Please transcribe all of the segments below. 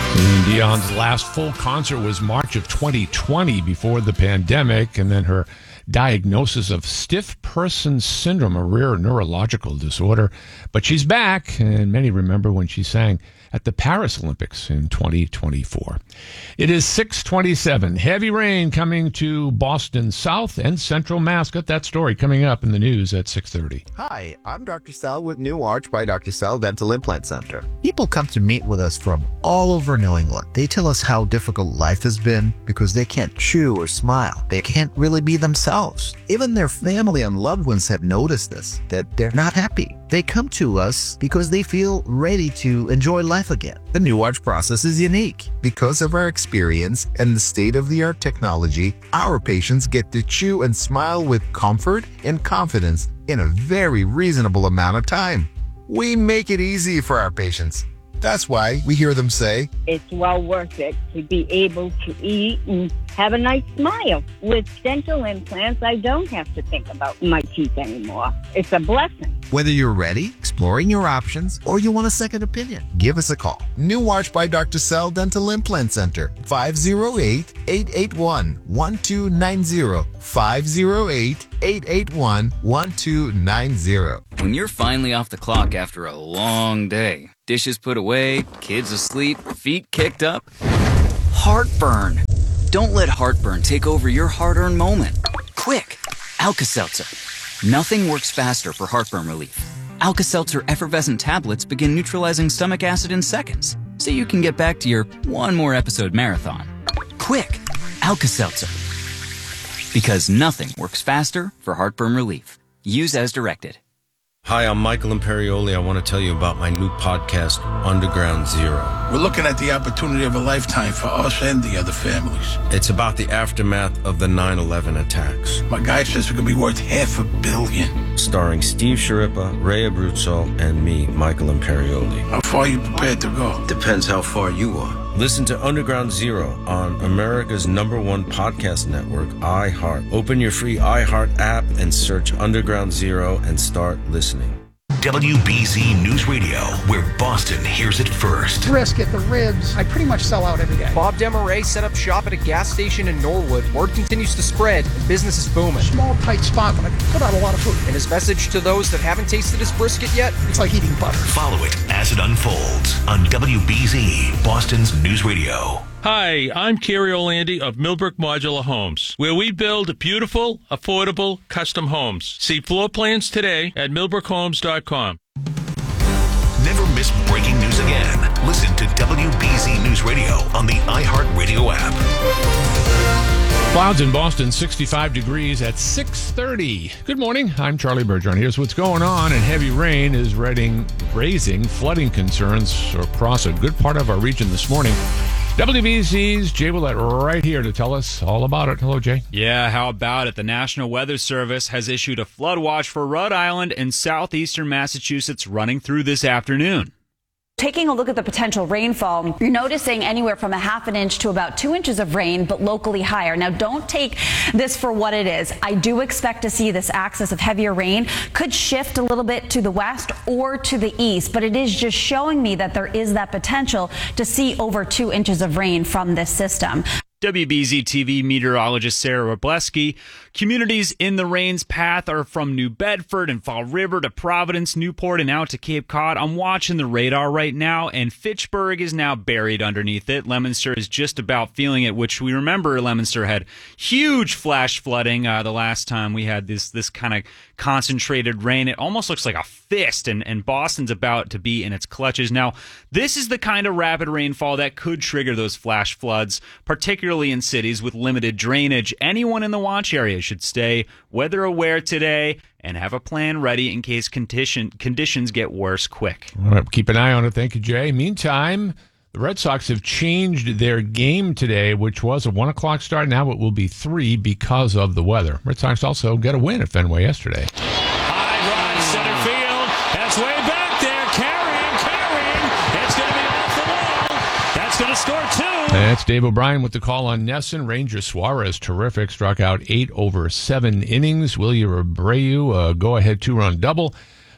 Dion's last full concert was March of 2020 before the pandemic, and then her diagnosis of stiff person syndrome, a rare neurological disorder. But she's back, and many remember when she sang at the Paris Olympics in 2024. It is 6:27. Heavy rain coming to Boston, South and Central Mass. Got that story coming up in the news at 6:30. Hi, I'm Dr. Sal with New Arch by Dr. Sal Dental Implant Center. People come to meet with us from all over New England. They tell us how difficult life has been because they can't chew or smile. They can't really be themselves. Even their family and loved ones have noticed this, that they're not happy. They come to us because they feel ready to enjoy life again. The New Arch process is unique. Because of our experience and the state-of-the-art technology, our patients get to chew and smile with comfort and confidence in a very reasonable amount of time. We make it easy for our patients. That's why we hear them say, it's well worth it to be able to eat and have a nice smile. With dental implants, I don't have to think about my teeth anymore. It's a blessing. Whether you're ready, exploring your options, or you want a second opinion, give us a call. New Arch by Dr. Sal Dental Implant Center, 508-881-1290, 508-881-1290. When you're finally off the clock after a long day, dishes put away, kids asleep, feet kicked up, heartburn. Don't let heartburn take over your hard-earned moment. Quick, Alka-Seltzer. Nothing works faster for heartburn relief. Alka-Seltzer effervescent tablets begin neutralizing stomach acid in seconds, so you can get back to your one more episode marathon. Quick, Alka-Seltzer. Because nothing works faster for heartburn relief. Use as directed. Hi, I'm Michael Imperioli. I want to tell you about my new podcast, Underground Zero. We're looking at the opportunity of a lifetime for us and the other families. It's about the aftermath of the 9/11 attacks. My guy says it could be worth $500 million. Starring Steve Sharippa, Ray Abruzzo, and me, Michael Imperioli. How far are you prepared to go? Depends how far you are. Listen to Underground Zero on America's #1 podcast network, iHeart. Open your free iHeart app and search Underground Zero and start listening. WBZ News Radio, where Boston hears it first. Brisket, the ribs, I pretty much sell out every day. Bob Demaray set up shop at a gas station in Norwood. Word continues to spread, and business is booming. Small, tight spot, but I put out a lot of food. And his message to those that haven't tasted his brisket yet? It's like eating butter. Follow it as it unfolds on WBZ, Boston's News Radio. Hi, I'm Kerry Orlandi of Millbrook Modular Homes, where we build beautiful, affordable, custom homes. See floor plans today at millbrookhomes.com. Never miss breaking news again. Listen to WBZ News Radio on the iHeartRadio app. Clouds in Boston, 65 degrees at 6:30. Good morning. I'm Charlie Bergeron. Here's what's going on. And heavy rain is raising flooding concerns across a good part of our region this morning. WBZ's Jay Willett right here to tell us all about it. Hello, Jay. Yeah, how about it? The National Weather Service has issued a flood watch for Rhode Island and southeastern Massachusetts running through this afternoon. Taking a look at the potential rainfall, you're noticing anywhere from 1/2 inch to about 2 inches of rain, but locally higher. Now, don't take this for what it is. I do expect to see this axis of heavier rain could shift a little bit to the west or to the east, but it is just showing me that there is that potential to see over 2 inches of rain from this system. WBZ TV meteorologist Sarah Robleski. Communities in the rain's path are from New Bedford and Fall River to Providence, Newport, and out to Cape Cod. I'm watching the radar right now, and Fitchburg is now buried underneath it. Leominster is just about feeling it, which we remember Leominster had huge flash flooding the last time we had this kind of concentrated rain. It almost looks like a fist, and Boston's about to be in its clutches. Now, this is the kind of rapid rainfall that could trigger those flash floods, particularly in cities with limited drainage. Anyone in the watch area should stay weather aware today and have a plan ready in case conditions get worse quick. All right, keep an eye on it. Thank you, Jay. Meantime, the Red Sox have changed their game today, which was a 1 o'clock start. Now it will be 3 because of the weather. Red Sox also got a win at Fenway yesterday. High drive, center field. That's way back there. Carrying. It's going to be off the wall. That's going to score 2. That's Dave O'Brien with the call on Nesson. Ranger Suarez, terrific, struck out 8 over 7 innings. Wilyer Abreu, go-ahead 2-run double.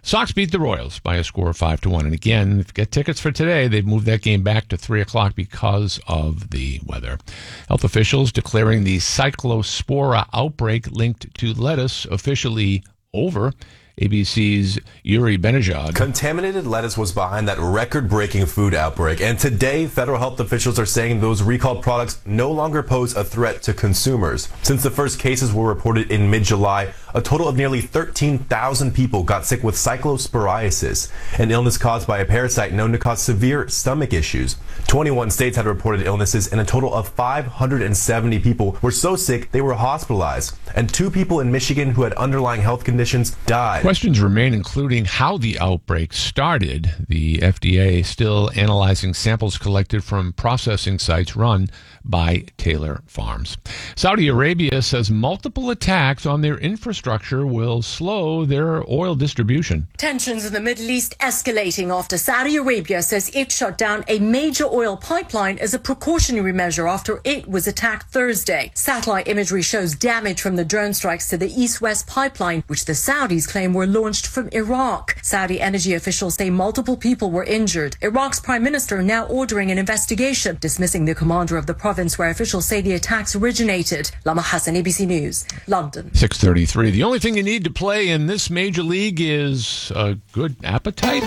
Sox beat the Royals by a score of 5-1. And again, if you get tickets for today, they've moved that game back to 3 o'clock because of the weather. Health officials declaring the Cyclospora outbreak linked to lettuce officially over. ABC's Yuri Benajad. Contaminated lettuce was behind that record-breaking food outbreak, and today federal health officials are saying those recalled products no longer pose a threat to consumers. Since the first cases were reported in mid-July, a total of nearly 13,000 people got sick with cyclosporiasis, an illness caused by a parasite known to cause severe stomach issues. 21 states had reported illnesses, and a total of 570 people were so sick they were hospitalized, and 2 people in Michigan who had underlying health conditions died. Questions remain, including how the outbreak started. The FDA still analyzing samples collected from processing sites run by Taylor Farms. Saudi Arabia says multiple attacks on their infrastructure will slow their oil distribution. Tensions in the Middle East escalating after Saudi Arabia says it shut down a major oil pipeline as a precautionary measure after it was attacked Thursday. Satellite imagery shows damage from the drone strikes to the east-west pipeline, which the Saudis claim were launched from Iraq. Saudi energy officials say multiple people were injured. Iraq's prime minister now ordering an investigation, dismissing the commander of the province where officials say the attacks originated. Lama Hassan, ABC News, London. 6:33. The only thing you need to play in this major league is a good appetite.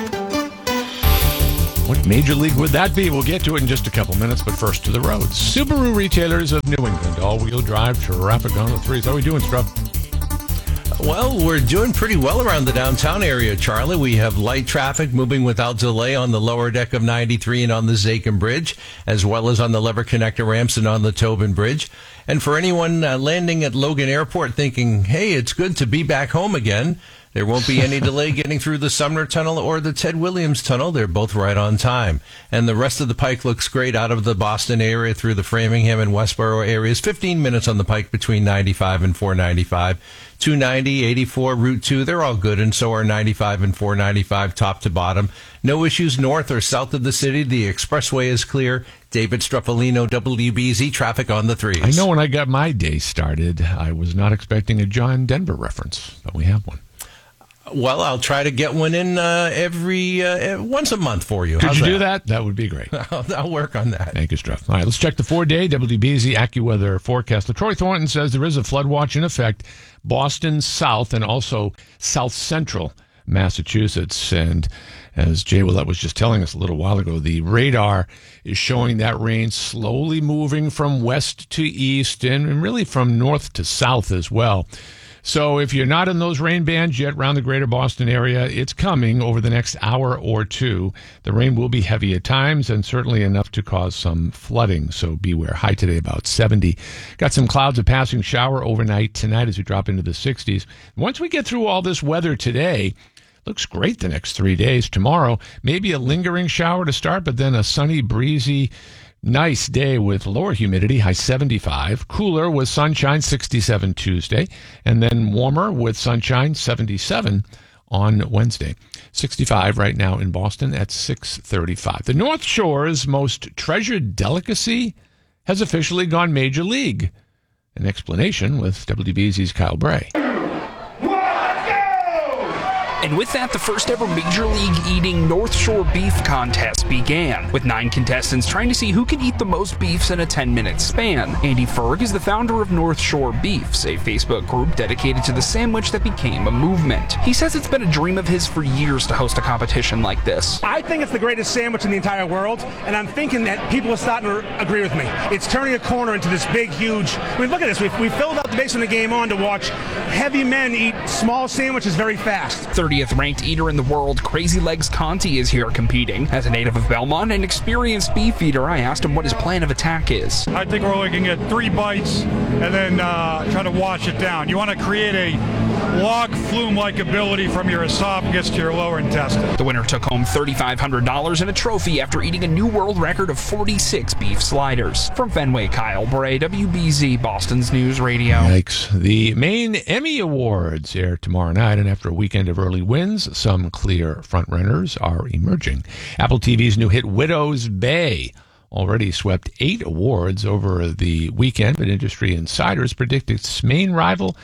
What major league would that be? We'll get to it in just a couple minutes, but first to the roads. Subaru retailers of New England, all-wheel drive, traffic on the threes. How are we doing, Strupp? Well, we're doing pretty well around the downtown area, Charlie. We have light traffic moving without delay on the lower deck of 93 and on the Zakin Bridge, as well as on the Lever Connector ramps and on the Tobin Bridge. And for anyone landing at Logan Airport thinking, hey, it's good to be back home again, there won't be any delay getting through the Sumner Tunnel or the Ted Williams Tunnel. They're both right on time. And the rest of the Pike looks great out of the Boston area through the Framingham and Westboro areas. 15 minutes on the Pike between 95 and 495. 290, 84, Route 2, they're all good, and so are 95 and 495 top to bottom. No issues north or south of the city. The expressway is clear. David Struffolino, WBZ, traffic on the threes. I know when I got my day started, I was not expecting a John Denver reference, but we have one. Well, I'll try to get one in once a month for you. Could you do that? That would be great. I'll work on that. Thank you, Struff. All right, let's check the 4-day WBZ AccuWeather forecast. LaTroy Thornton says there is a flood watch in effect, Boston south and also south central Massachusetts. And as Jay Willett was just telling us a little while ago, the radar is showing that rain slowly moving from west to east and really from north to south as well. So if you're not in those rain bands yet around the greater Boston area, it's coming over the next hour or two. The rain will be heavy at times and certainly enough to cause some flooding. So beware. High today about 70. Got some clouds of passing shower overnight tonight as we drop into the 60s. Once we get through all this weather today, looks great the next 3 days. Tomorrow, maybe a lingering shower to start, but then a sunny, breezy, nice day with lower humidity, high 75. Cooler with sunshine, 67 Tuesday. And then warmer with sunshine, 77 on Wednesday. 65 right now in Boston at 6:35. The North Shore's most treasured delicacy has officially gone major league. An explanation with WBZ's Kyle Bray. And with that, the first ever Major League Eating North Shore Beef Contest began, with 9 contestants trying to see who can eat the most beefs in a 10-minute span. Andy Ferg is the founder of North Shore Beefs, a Facebook group dedicated to the sandwich that became a movement. He says it's been a dream of his for years to host a competition like this. I think it's the greatest sandwich in the entire world, and I'm thinking that people are starting to agree with me. It's turning a corner into this big, huge... I mean, look at this. We filled out the base of the game on to watch heavy men eat small sandwiches very fast. 30th ranked eater in the world, Crazy Legs Conti, is here competing. As a native of Belmont and experienced beef eater, I asked him what his plan of attack is. I think we're looking at 3 bites and then try to wash it down. You want to create a log flume-like ability from your esophagus to your lower intestine. The winner took home $3,500 and a trophy after eating a new world record of 46 beef sliders. From Fenway, Kyle Bray, WBZ, Boston's News Radio. Yikes. The main Emmy Awards air tomorrow night, and after a weekend of early wins, some clear frontrunners are emerging. Apple TV's new hit Widow's Bay already swept 8 awards over the weekend, but industry insiders predict its main rival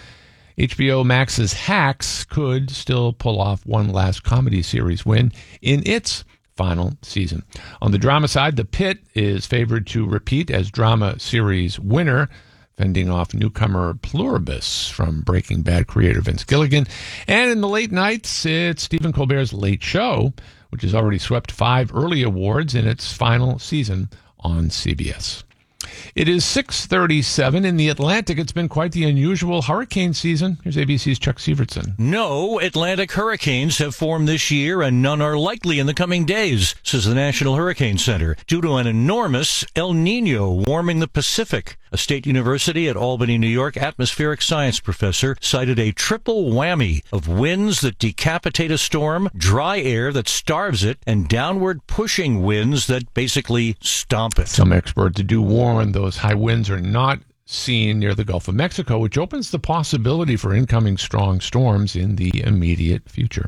HBO Max's Hacks could still pull off one last comedy series win in its final season. On the drama side, The Pitt is favored to repeat as drama series winner, fending off newcomer Pluribus from Breaking Bad creator Vince Gilligan. And in the late nights, it's Stephen Colbert's Late Show, which has already swept 5 early awards in its final season on CBS. It is 6:37 in the Atlantic. It's been quite the unusual hurricane season. Here's ABC's Chuck Sievertson. No Atlantic hurricanes have formed this year, and none are likely in the coming days, says the National Hurricane Center, due to an enormous El Nino warming the Pacific. A State University at Albany, New York atmospheric science professor cited a triple whammy of winds that decapitate a storm, dry air that starves it, and downward pushing winds that basically stomp it. Some experts do warn those high winds are not seen near the Gulf of Mexico, which opens the possibility for incoming strong storms in the immediate future.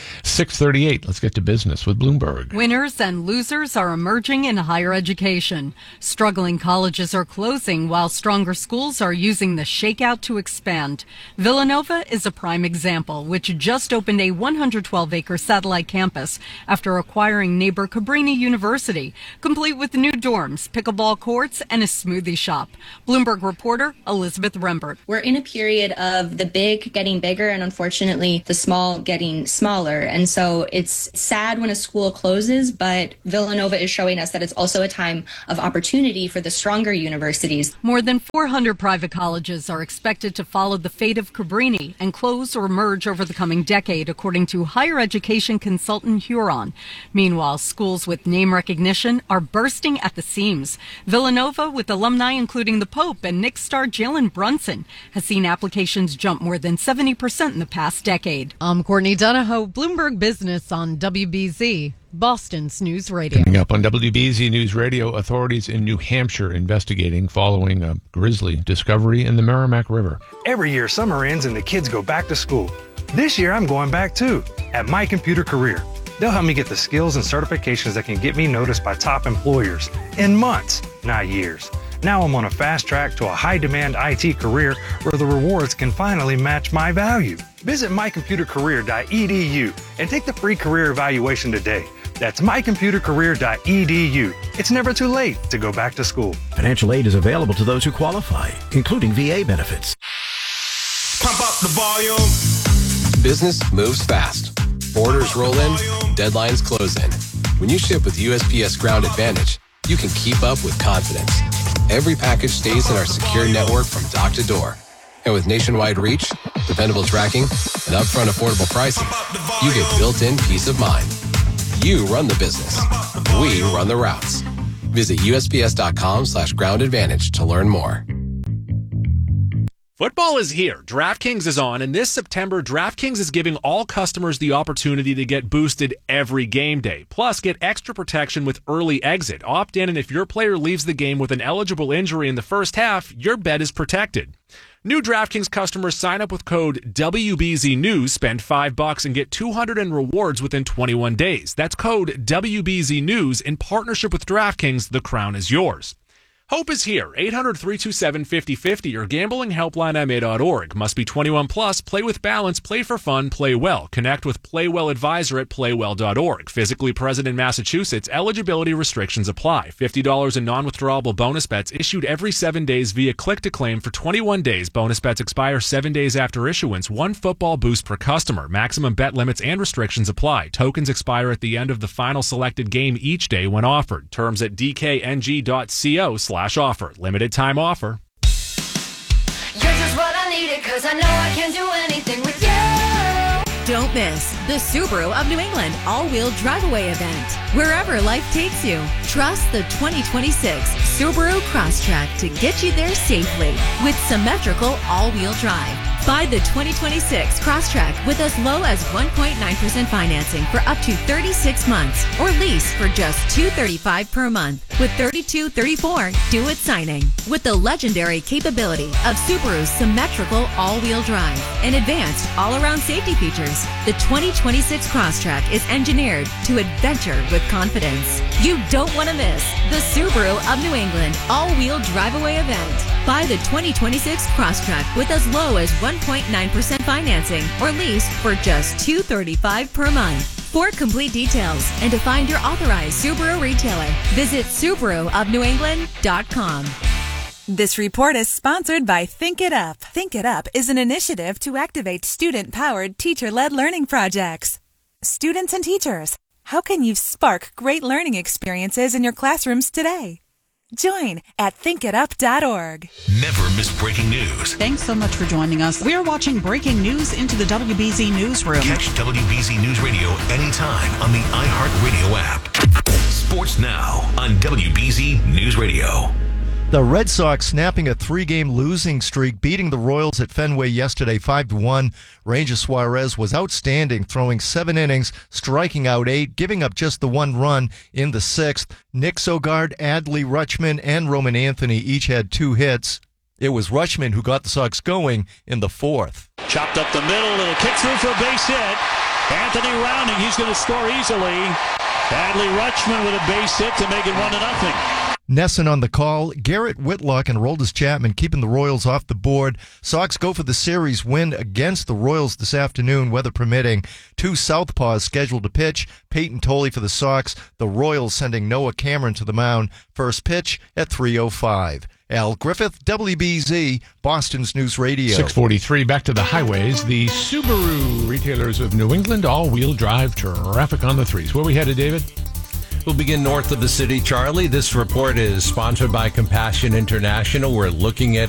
6:38. Let's get to business with Bloomberg. Winners and losers are emerging in higher education. Struggling colleges are closing while stronger schools are using the shakeout to expand. Villanova is a prime example, which just opened a 112-acre satellite campus after acquiring neighbor Cabrini University, complete with new dorms, pickleball courts, and a smoothie shop. Bloomberg reporter Elizabeth Rembert. We're in a period of the big getting bigger and unfortunately the small getting smaller. And so it's sad when a school closes, but Villanova is showing us that it's also a time of opportunity for the stronger universities. More than 400 private colleges are expected to follow the fate of Cabrini and close or merge over the coming decade, according to higher education consultant Huron. Meanwhile, schools with name recognition are bursting at the seams. Villanova, with alumni including the Pope and Knicks star Jalen Brunson, has seen applications jump more than 70% in the past decade. I'm Courtney Donahoe, Bloomberg Business on WBZ, Boston's News Radio. Coming up on WBZ News Radio, authorities in New Hampshire investigating following a grisly discovery in the Merrimack River. Every year, summer ends and the kids go back to school. This year, I'm going back too, at My Computer Career. They'll help me get the skills and certifications that can get me noticed by top employers in months, not years. Now I'm on a fast track to a high-demand IT career where the rewards can finally match my value. Visit mycomputercareer.edu and take the free career evaluation today. That's mycomputercareer.edu. It's never too late to go back to school. Financial aid is available to those who qualify, including VA benefits. Pump up the volume. Business moves fast. Orders roll in, deadlines close in. When you ship with USPS Ground Advantage, you can keep up with confidence. Every package stays in our secure network from dock to door. And with nationwide reach, dependable tracking, and upfront affordable pricing, you get built-in peace of mind. You run the business. We run the routes. Visit USPS.com/Ground Advantage to learn more. Football is here. DraftKings is on, and this September, DraftKings is giving all customers the opportunity to get boosted every game day. Plus, get extra protection with early exit. Opt in, and if your player leaves the game with an eligible injury in the first half, your bet is protected. New DraftKings customers sign up with code WBZNews, spend $5 and get $200 in rewards within 21 days. That's code WBZNews in partnership with DraftKings. The crown is yours. Hope is here. 800-327-5050 or gamblinghelplinema.org. Must be 21 plus. Play with balance. Play for fun. Play well. Connect with Playwell Advisor at playwell.org. Physically present in Massachusetts. Eligibility restrictions apply. $50 in non-withdrawable bonus bets issued every 7 days via click-to-claim for 21 days. Bonus bets expire 7 days after issuance. One football boost per customer. Maximum bet limits and restrictions apply. Tokens expire at the end of the final selected game each day when offered. Terms at dkng.co/offer. Limited time offer. You're just what I needed, 'cause I know I can do anything with you. Don't miss the Subaru of New England all-wheel drive-away event. Wherever life takes you, trust the 2026 Subaru Crosstrek to get you there safely with symmetrical all-wheel drive. Buy the 2026 Crosstrek with as low as 1.9% financing for up to 36 months or lease for just $235 per month with $32.34 due at signing. With the legendary capability of Subaru's symmetrical all-wheel drive and advanced all-around safety features, the 2026 Crosstrek is engineered to adventure with confidence. You don't want to miss the Subaru of New England all-wheel drive-away event. Buy the 2026 Crosstrek with as low as 1.9% financing or lease for just $235 per month. For complete details and to find your authorized Subaru retailer, visit SubaruofNewEngland.com. This report is sponsored by Think It Up. Think It Up is an initiative to activate student-powered, teacher-led learning projects. Students and teachers, how can you spark great learning experiences in your classrooms today? Join at thinkitup.org. Never miss breaking news. Thanks so much for joining us. We are watching breaking news into the WBZ Newsroom. Catch WBZ News Radio anytime on the iHeartRadio app. Sports now on WBZ News Radio. The Red Sox snapping a 3-game losing streak, beating the Royals at Fenway yesterday 5-1. Ranger Suarez was outstanding, throwing 7 innings, striking out 8, giving up just the 1 run in the 6th. Nick Sogard, Adley Rutschman, and Roman Anthony each had 2 hits. It was Rutschman who got the Sox going in the 4th. Chopped up the middle, little kick through for a base hit. Anthony rounding, he's going to score easily. Adley Rutschman with a base hit to make it 1-0. Nesson on the call, Garrett Whitlock and Aroldis Chapman keeping the Royals off the board. Sox go for the series win against the Royals this afternoon, weather permitting. 2 southpaws scheduled to pitch. Peyton Tolley for the Sox. The Royals sending Noah Cameron to the mound. First pitch at 3:05. Al Griffith, WBZ, Boston's News Radio. 6:43, back to the highways. The Subaru retailers of New England, all-wheel drive traffic on the 3s. Where we headed, David? We'll begin north of the city, Charlie. This report is sponsored by Compassion International. We're looking at